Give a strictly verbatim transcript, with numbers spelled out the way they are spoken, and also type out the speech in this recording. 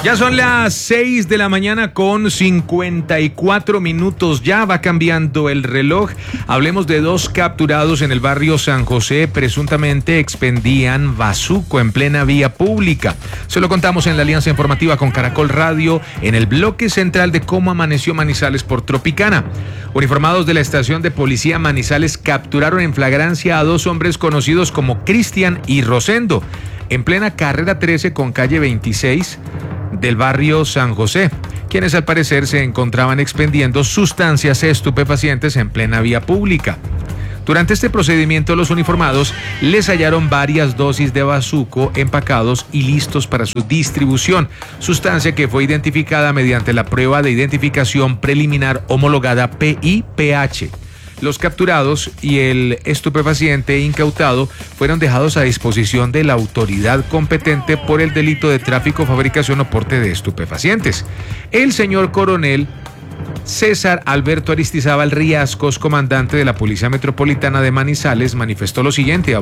Ya son las seis de la mañana con cincuenta y cuatro minutos. Ya va cambiando el reloj. Hablemos de dos capturados en el barrio San José. Presuntamente expendían bazuco en plena vía pública. Se lo contamos en la alianza informativa con Caracol Radio en el bloque central de cómo amaneció Manizales por Tropicana. Uniformados de la estación de policía Manizales capturaron en flagrancia a dos hombres conocidos como Cristian y Rosendo en plena carrera trece con calle veintiséis del barrio San José, quienes al parecer se encontraban expendiendo sustancias estupefacientes en plena vía pública. Durante este procedimiento, los uniformados les hallaron varias dosis de bazuco empacados y listos para su distribución, sustancia que fue identificada mediante la prueba de identificación preliminar homologada P I P H. Los capturados y el estupefaciente incautado fueron dejados a disposición de la autoridad competente por el delito de tráfico, fabricación o porte de estupefacientes. El señor coronel César Alberto Aristizábal Riascos, comandante de la Policía Metropolitana de Manizales, manifestó lo siguiente.